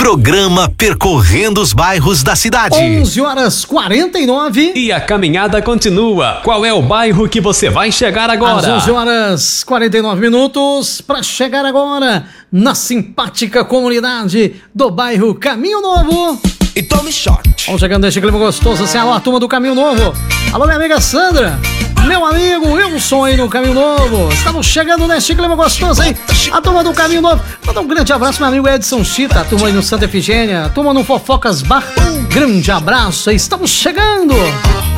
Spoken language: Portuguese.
Programa Percorrendo os Bairros da Cidade. 11h49. E a caminhada continua. Qual é o bairro que você vai chegar agora? Às 11h49 para chegar agora na simpática comunidade do bairro Caminho Novo. E tome shot. Vamos chegando neste clima gostoso, assim, alô, a turma do Caminho Novo. Alô, minha amiga Sandra. Meu amigo Wilson aí no Caminho Novo. Estamos chegando neste clima gostoso, hein? A turma do Caminho Novo. Manda um grande abraço, meu amigo Edson Chita. A turma aí no Santa Efigênia. A turma no Fofocas Bar. Um grande abraço aí. Estamos chegando.